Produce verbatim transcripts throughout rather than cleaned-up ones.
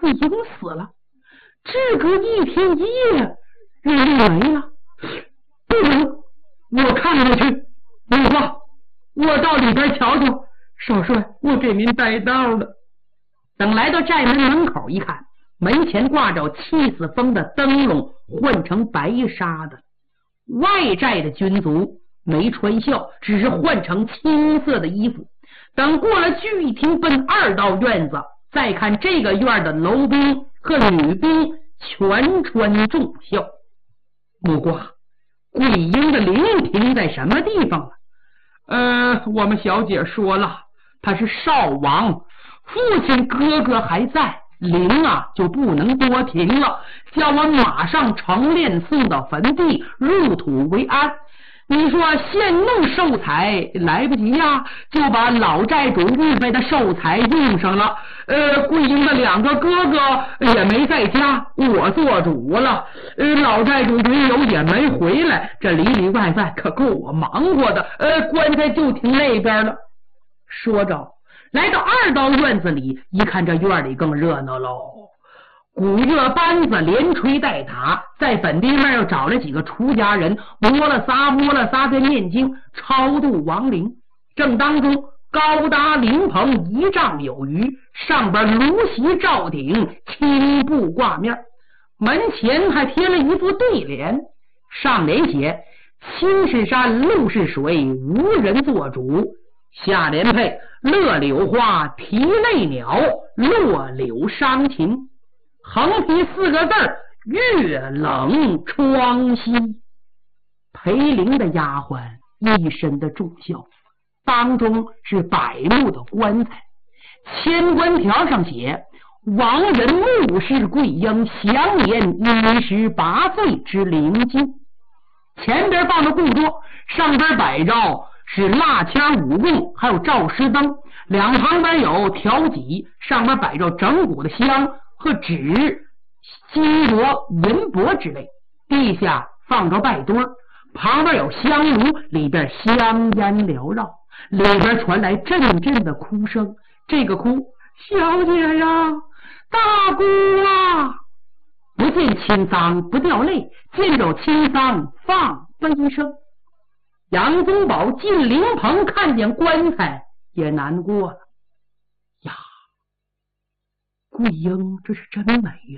桂英死了，只隔一天一夜，人就没了。不能，我看过去。母话，我到里边瞧瞧。少帅，我给您带道了。等来到寨门门口一看，门前挂着气死风的灯笼，混成白纱的。外寨的军卒没穿孝，只是换成青色的衣服。等过了聚义厅，奔二道院子，再看这个院的楼兵和女兵全穿重孝。木瓜，桂英的灵停在什么地方了？呃，我们小姐说了，他是少王，父亲哥哥还在，灵啊就不能多停了，叫我马上成殓送到坟地，入土为安。你说现弄寿材来不及呀，就把老寨主预备的寿材用上了。呃，桂英的两个哥哥也没在家，我做主了。呃，老寨主云游也没回来，这里里外外可够我忙活的。呃，棺材就停那边了。说着，来到二道院子里，一看这院里更热闹喽。古乐班子连吹带打，在坟地面又找了几个出家人，摸了仨摸了仨在念经超度亡灵。正当中，高搭灵棚一丈有余，上边炉席罩顶，青布挂面，门前还贴了一副对联，上联写青是山路是水无人做主，下联配乐柳花啼泪鸟落柳伤情，横批四个字月冷窗息。陪灵的丫鬟一身的重孝，当中是百木的棺材，千官条上写亡人墓室桂英享年一十八岁之灵柩。前边放着供桌，上边摆着是蜡签五供，还有照尸灯，两旁边有条几，上边摆着整骨的香和纸、金箔、银箔之类，地下放着拜墩，旁边有香炉，里边香烟缭绕，里边传来阵阵的哭声。这个哭，小姐呀，大姑啊！不见清桑不掉泪，见着清桑放悲声。杨宗保进灵棚，看见棺材也难过了呀，桂英这是真没了。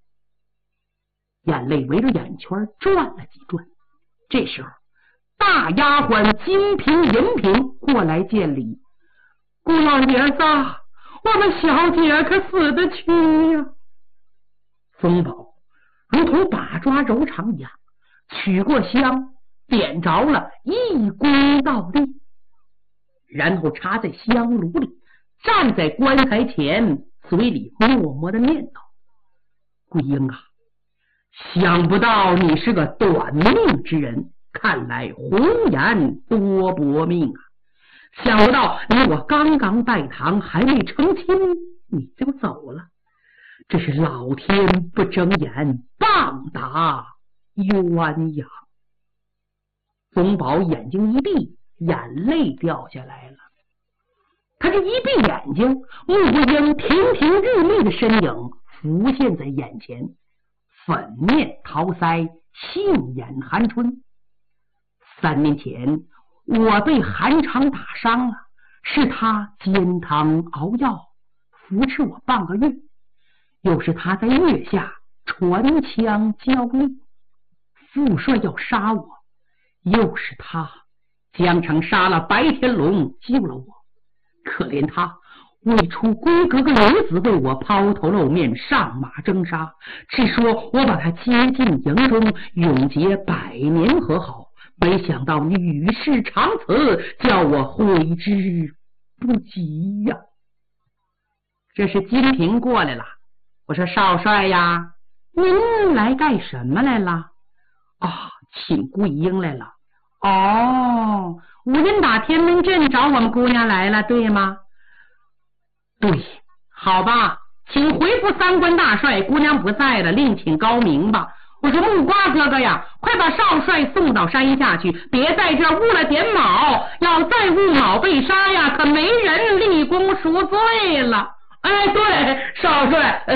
眼泪围着眼圈转了几转。这时候大丫鬟金瓶银瓶过来见礼，姑老爷子，我们小姐可死得去呀。宗保如同把抓揉肠一样，取过香点着了，一躬倒地，然后插在香炉里，站在棺材前，嘴里默默的念叨：桂英啊，想不到你是个短命之人，看来红颜多薄命啊！想不到你我刚刚拜堂，还没成亲，你就走了，这是老天不睁眼，棒打鸳鸯。宗保眼睛一闭，眼泪掉下来了。他这一闭眼睛，穆桂英亭亭玉立的身影浮现在眼前，粉面桃腮，杏眼含春。三年前我被韩昌打伤了，是他煎汤熬药扶持我半个月，又是他在月下传枪交力，副帅要杀我，又是他江城杀了白天龙救了我。可怜他为出闺阁个女子为我抛头露面，上马征杀，只说我把他接进营中，永结百年和好，没想到女士长辞，叫我悔之不及呀。这是金瓶过来了，我说少帅呀，您来干什么来了？啊，请桂英来了。哦，无人打天门阵找我们姑娘来了，对吗？对，好吧，请回复三官大帅，姑娘不在了，另请高明吧。我说木瓜哥哥呀，快把少帅送到山下去，别在这误了点卯，要再误卯被杀呀，可没人立功赎罪了。哎，对，少帅。